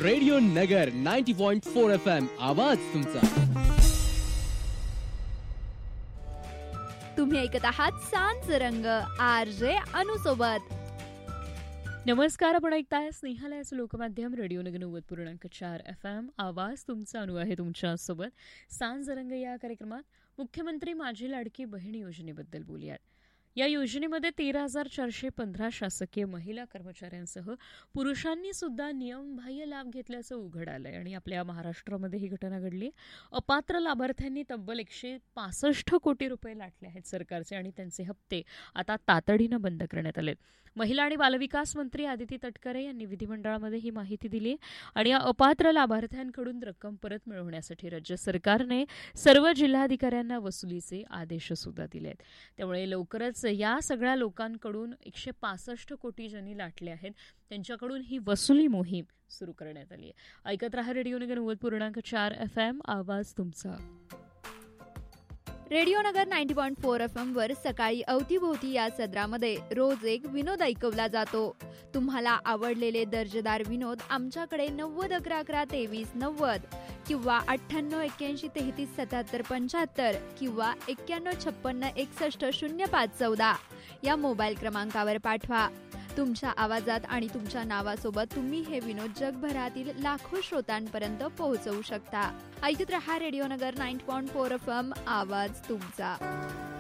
Radio नगर 90.4 FM आवाज तुमचा. तुम्ही ऐकत आहात सांज रंग RJ अनु सोबत. नमस्कार, आपण ऐकताय स्नेहालयाचं लोकमाध्यम रेडिओ नगर 90.4 FM आवाज तुमचा. अनु आहे तुमच्यासोबत. सांज रंग या कार्यक्रमात मुख्यमंत्री माझी लाडकी बहीण योजनेबद्दल बोलूयात. या योजनेमध्ये 13,415 शासकीय महिला कर्मचाऱ्यांसह पुरुषांनी सुद्धा नियमबाह्य लाभ घेतल्याचं उघड आलंय आणि आपल्या महाराष्ट्रामध्ये ही घटना घडली. अपात्र लाभार्थ्यांनी तब्बल 165 कोटी रुपये लाटले आहेत सरकारचे आणि त्यांचे हप्ते आता तातडीनं बंद करण्यात आलेत. महिला आणि बालविकास मंत्री आदिती तटकरे यांनी विधिमंडळामध्ये ही माहिती दिली आणि या अपात्र लाभार्थ्यांकडून रक्कम परत मिळवण्यासाठी राज्य सरकारने सर्व जिल्हाधिकाऱ्यांना वसुलीचे आदेश सुद्धा दिले आहेत. त्यामुळे लवकरच या सगळ्या लोकांकडून 165 कोटी ज्यांनी लाटले आहेत त्यांच्याकडून ही वसुली मोहीम सुरू करण्यात आली आहे. ऐकत रहा रेडिओ नगर 90.4 FM आवाज तुमचा. रेडिओ नगर 90.4 FM वर सकाळी अवतीभोवती या सदरामध्ये रोज एक विनोद ऐकवला जातो. तुम्हाला आवडलेले दर्जेदार विनोद आमच्याकडे 9011112390 किंवा 9881337775 किंवा 9156610514 या मोबाईल क्रमांकावर पाठवा. तुमच्या आवाजात आणि तुमच्या नावासोबत तुम्ही हे विनोद जगभरातील लाखो श्रोतांपर्यंत पोहोचवू शकता. ऐकत रहा रेडिओ नगर 90.4 FM आवाज तुमचा.